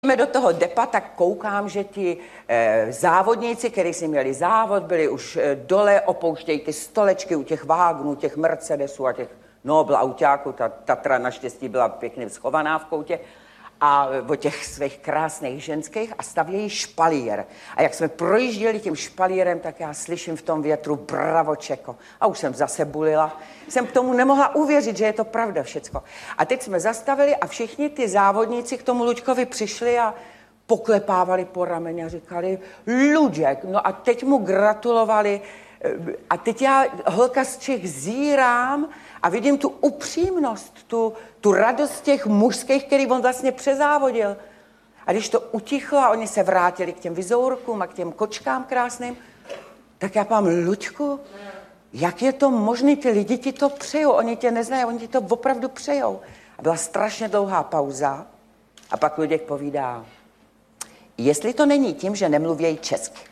Jdeme do toho depa, tak koukám, že ti závodníci, kteří si měli závod, byli už dole, opouštějí ty stolečky u těch vágnů, těch Mercedesů a těch Nobel autáků. Ta Tatra naštěstí byla pěkně schovaná v koutě. A o těch svých krásných ženských a stavějí špalír. A jak jsme projížděli tím špalírem, tak já slyším v tom větru bravo Čeko. A už jsem zase bulila. Jsem k tomu nemohla uvěřit, že je to pravda všecko. A teď jsme zastavili a všichni ty závodníci k tomu Luďkovi přišli a poklepávali po rameni a říkali Luděk. No a teď mu gratulovali. A teď já, holka z Čech, zírám a vidím tu upřímnost, tu radost těch mužských, který on vlastně přezávodil. A když to utichlo a oni se vrátili k těm vizourkům a k těm kočkám krásným, tak já pám, Luďku, jak je to možné, ty lidi ti to přejou, oni tě neznají, oni ti to opravdu přejou. A byla strašně dlouhá pauza a pak Luděk povídá, jestli to není tím, že nemluvějí česky.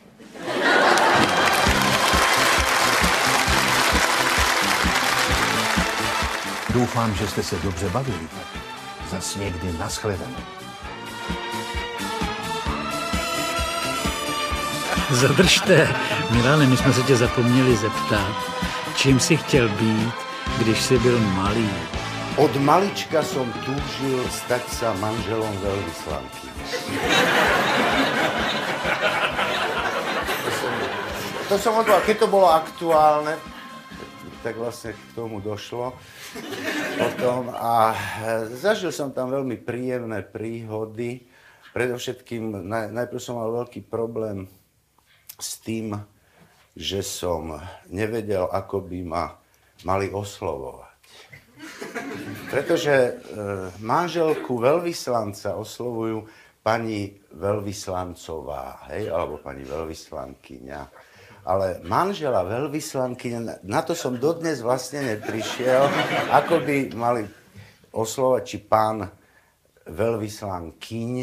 Doufám, že jste se dobře bavili. Zas někdy nashledanou. Zadržte, Milane, my jsme se tě zapomněli zeptat, čím jsi chtěl být, když jsi byl malý. Od malička som túžil stať sa manželom veľvyslanky. To som odval, keď to bolo aktuálne, tak vlastne k tomu došlo potom a zažil som tam veľmi príjemné príhody. Predovšetkým najprv som mal veľký problém s tým, že som nevedel, ako by ma mali oslovovať. Pretože manželku veľvyslanca oslovujú pani veľvyslancová, hej, alebo pani veľvyslankyňa. Ale manžela veľvyslankyňa, na to som dodnes vlastne neprišiel, ako by mali oslovať, či pán veľvyslankyň.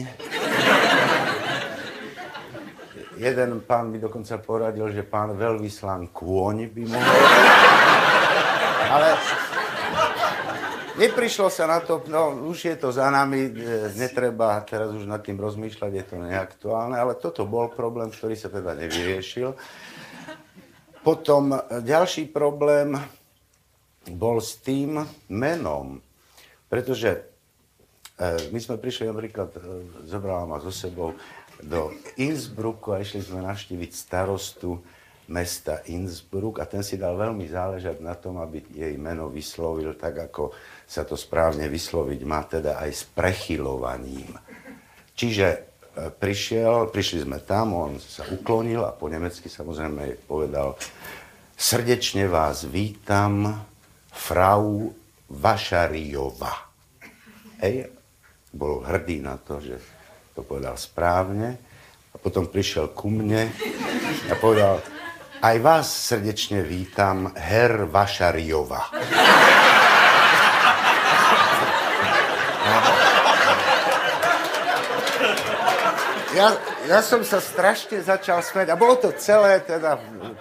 Jeden pán mi dokonca poradil, že pán veľvyslankôň by mohol. Ale neprišlo sa na to, no už je to za nami, netreba teraz už nad tým rozmýšľať, je to neaktuálne, ale toto bol problém, ktorý sa teda nevyriešil. Potom ďalší problém bol s tým menom, pretože my sme prišli napríklad, zobrala ma so sebou do Innsbrucku a išli sme navštíviť starostu mesta Innsbruck a ten si dal veľmi záležať na tom, aby jej meno vyslovil tak, ako sa to správne vysloviť má, teda aj s prechyľovaním. Čiže prišli sme tam, on sa uklonil a po nemecky samozrejme povedal srdečne vás vítam, Frau Vašariová. Hej, bol hrdý na to, že to povedal správne a potom prišiel ku mne a povedal aj vás srdečne vítam, Herr Vašariová. Ja som sa strašne začal smäť a bolo to celé teda,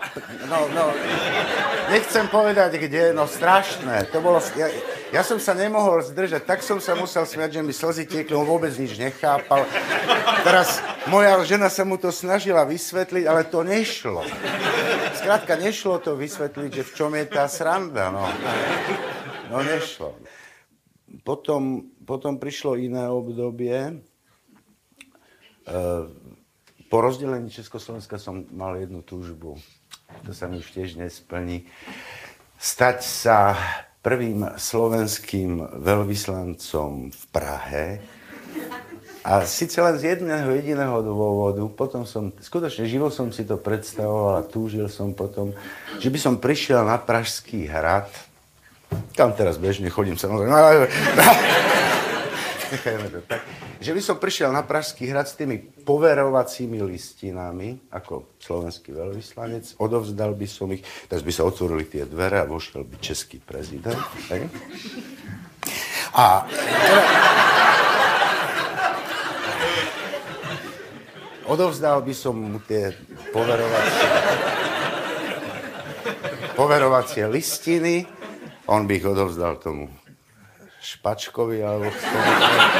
nechcem povedať kde, no strašné. To bolo, ja som sa nemohol zdržať, tak som sa musel smiať, že mi slzy tiekli, on vôbec nič nechápal. Teraz moja žena sa mu to snažila vysvetliť, ale to nešlo. Skrátka, nešlo to vysvetliť, že v čom je tá sranda, no. No nešlo. Potom prišlo iné obdobie. Po rozdelení Československa som mal jednu túžbu, to sa mi už tiež nesplní, stať sa prvým slovenským veľvyslancom v Prahe. A síce len z jedného jediného dôvodu, potom skutočne živo som si to predstavoval a túžil som potom, že by som prišiel na Pražský hrad, kam teraz bežne chodím samozrejme, nechajme to tak, že by som prišiel na Pražský hrad s tými poverovacími listinami, ako slovenský veľvyslanec, odovzdal by som ich, teraz by sa otvorili tie dvere a vošiel by český prezident. Hej? A odovzdal by som mu tie poverovacie listiny, on by ich odovzdal tomu Špačkovi, alebo